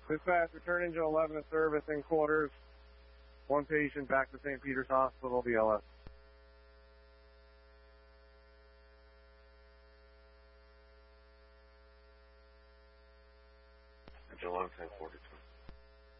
Dispatch, return engine 11 to service in quarters. One patient back to St. Peter's Hospital, BLS. Engine 11, 1042.